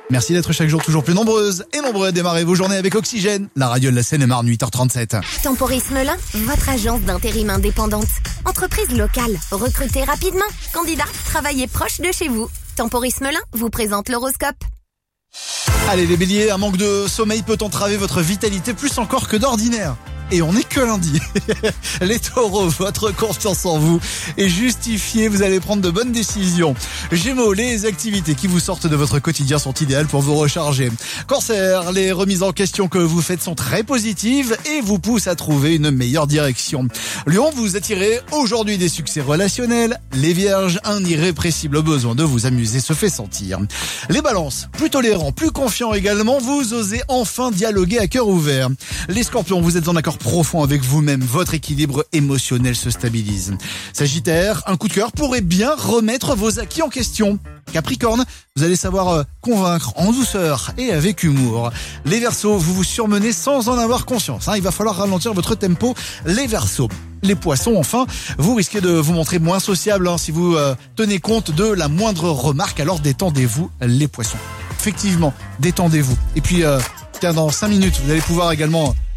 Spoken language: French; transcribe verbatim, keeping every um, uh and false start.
Merci d'être chaque jour toujours plus nombreuses et nombreux à démarrer vos journées avec Oxygène, la radio de la Seine-et-Marne, huit heures trente-sept. Temporis Melun, votre agence d'intérim indépendante. Entreprise locale, recrutez rapidement. Candidat, travaillez proche de chez vous. Temporis Melun vous présente l'horoscope. Allez les béliers, un manque de sommeil peut entraver votre vitalité plus encore que d'ordinaire. Et on n'est que lundi. Les taureaux, votre confiance en vous est justifiée, vous allez prendre de bonnes décisions. Gémeaux, les activités qui vous sortent de votre quotidien sont idéales pour vous recharger. Cancer, les remises en question que vous faites sont très positives et vous poussent à trouver une meilleure direction. Lion, vous attirez aujourd'hui des succès relationnels. Les vierges, un irrépressible besoin de vous amuser se fait sentir. Les balances, plus tolérants, plus confiants également, vous osez enfin dialoguer à cœur ouvert. Les scorpions, vous êtes en accord profond avec vous-même, votre équilibre émotionnel se stabilise. Sagittaire, un coup de cœur pourrait bien remettre vos acquis en question. Capricorne, vous allez savoir euh, convaincre en douceur et avec humour. Les Verseaux, vous vous surmenez sans en avoir conscience, hein, il va falloir ralentir votre tempo. Les Verseaux. Les Poissons, enfin, vous risquez de vous montrer moins sociable hein, si vous euh, tenez compte de la moindre remarque, alors détendez-vous les Poissons. Effectivement, détendez-vous. Et puis, euh, tiens, dans cinq minutes, vous allez pouvoir également